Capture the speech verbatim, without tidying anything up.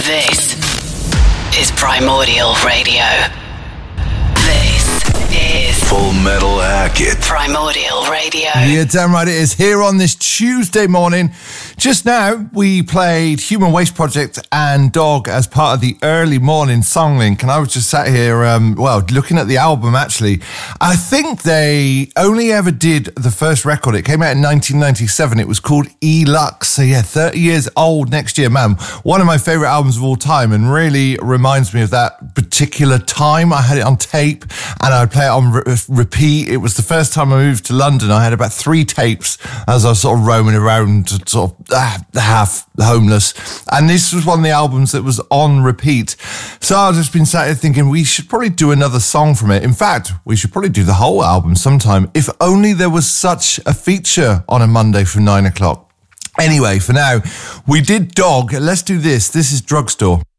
This is Primordial Radio. This is Full Metal Hackett. Primordial Radio. Yeah, damn right it is. Here on this Tuesday morning. Just now, we played Human Waste Project and Dog as part of the early morning song link, and I was just sat here, um, well, looking at the album, actually. I think they only ever did the first record. It came out in nineteen ninety-seven. It was called E-Lux. So, yeah, thirty years old next year. Man, one of my favourite albums of all time, and really reminds me of that particular time. I had it on tape, and I'd play it on re- repeat. It was the first time I moved to London. I had about three tapes as I was sort of roaming around, sort of Ah, half homeless, and this was one of the albums that was on repeat. So I've just been sat here thinking we should probably do another song from it. In fact, we should probably do the whole album sometime, if only there was such a feature on a Monday from nine o'clock. Anyway, for now, we did Dog. Let's do this. This is Drugstore.